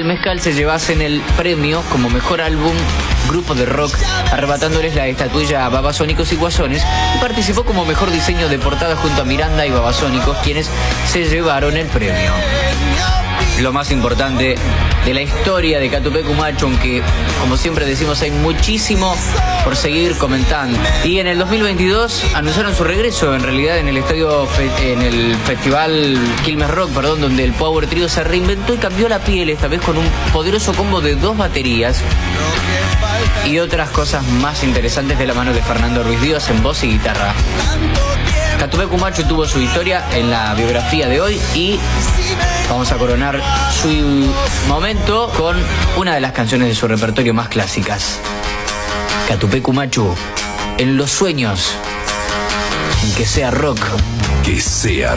Mezcal se llevasen el premio como mejor álbum grupo de rock, arrebatándoles la estatuilla a Babasónicos y Guasones, y participó como mejor diseño de portada junto a Miranda y Babasónicos, quienes se llevaron el premio. Lo más importante de la historia de Catupecu Machu, aunque como siempre decimos hay muchísimo por seguir comentando. Y en el 2022 anunciaron su regreso, en realidad en el festival Quilmes Rock, donde el Power Trio se reinventó y cambió la piel, esta vez con un poderoso combo de 2 baterías y otras cosas más interesantes de la mano de Fernando Ruiz Díaz en voz y guitarra. Catupecu Machu tuvo su historia en la biografía de hoy y vamos a coronar su momento con una de las canciones de su repertorio más clásicas. Catupecu Machu, en los sueños, en que sea rock. Que sea